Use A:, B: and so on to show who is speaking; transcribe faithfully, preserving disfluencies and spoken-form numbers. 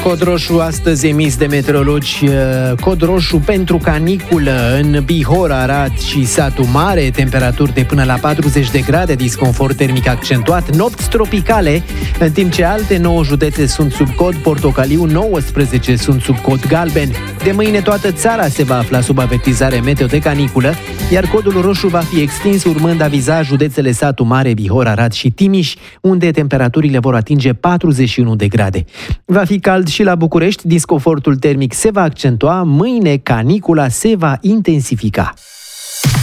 A: Cod roșu astăzi emis de meteorologi, cod roșu pentru caniculă în Bihor, Arad și Satu Mare, temperaturi de până la patruzeci de grade, disconfort termic accentuat, nopți tropicale, în timp ce alte nouă județe sunt sub cod portocaliu, nouăsprezece sunt sub cod galben. De mâine toată țara se va afla sub avertizare meteo de caniculă, iar codul roșu va fi extins, urmând a viza județele Satu Mare, Bihor, Arad și Timiș, unde temperaturile vor atinge patruzeci și unu de grade. Va fi cald și la București, disconfortul termic se va accentua, mâine canicula se va intensifica.